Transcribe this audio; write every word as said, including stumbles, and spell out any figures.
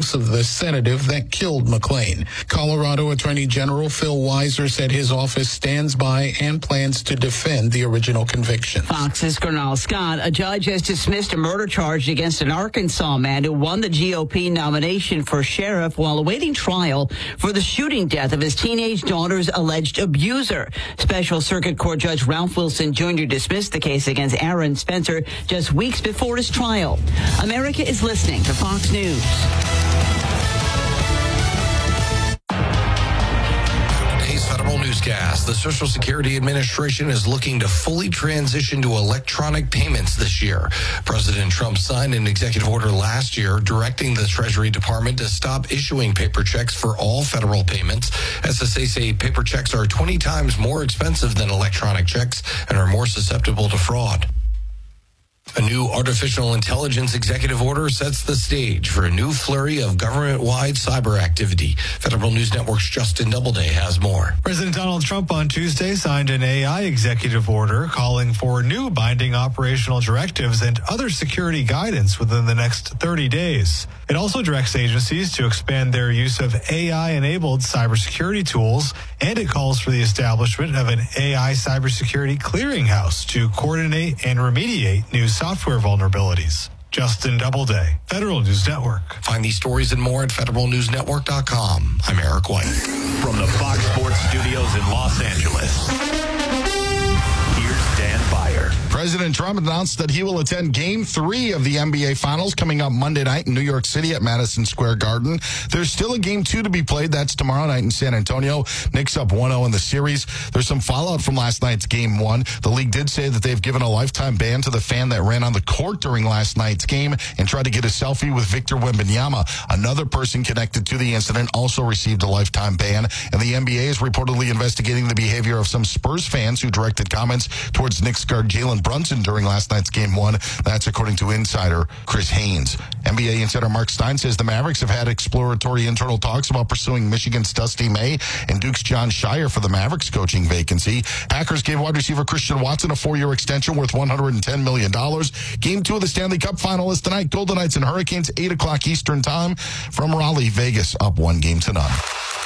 house of the sedative that killed McClain. Colorado Attorney General Phil Weiser said his office stands by and plans to defend the original conviction. Fox's Gernal Scott, a judge has dismissed a murder charge against an Arkansas man who won the G O P nomination for sheriff while awaiting trial for the shooting death of his teenage daughter's alleged abuser. Special Circuit Court Judge Ralph Wilson Junior dismissed the case against Aaron Spencer just weeks before his trial. America is listening to Fox News. Federal Newscast. The Social Security Administration is looking to fully transition to electronic payments this year. President Trump signed an executive order last year directing the Treasury Department to stop issuing paper checks for all federal payments. S S A say paper checks are twenty times more expensive than electronic checks and are more susceptible to fraud. A new artificial intelligence executive order sets the stage for a new flurry of government-wide cyber activity. Federal News Network's Justin Doubleday has more. President Donald Trump on Tuesday signed an A I executive order calling for new binding operational directives and other security guidance within the next thirty days. It also directs agencies to expand their use of A I-enabled cybersecurity tools, and it calls for the establishment of an A I cybersecurity clearinghouse to coordinate and remediate new software vulnerabilities. Justin Doubleday, Federal News Network. Find these stories and more at federal news network dot com. I'm Eric White. From the Fox Sports Studios in Los Angeles, here's Dan Byer. President Trump announced that he will attend Game three of the N B A Finals coming up Monday night in New York City at Madison Square Garden. There's still a Game two to be played. That's tomorrow night in San Antonio. Knicks up one oh in the series. There's some fallout from last night's Game one. The league did say that they've given a lifetime ban to the fan that ran on the court during last night's game and tried to get a selfie with Victor Wembanyama. Another person connected to the incident also received a lifetime ban, and the N B A is reportedly investigating the behavior of some Spurs fans who directed comments towards Knicks guard Jalen Brunson during last night's Game one. That's according to insider Chris Haynes. N B A insider Mark Stein says the Mavericks have had exploratory internal talks about pursuing Michigan's Dusty May and Duke's John Shire for the Mavericks coaching vacancy. Packers gave wide receiver Christian Watson a four-year extension worth one hundred ten million dollars. Game two of the Stanley Cup final is tonight. Golden Knights and Hurricanes, eight o'clock Eastern time from Raleigh, Vegas, up one game to none.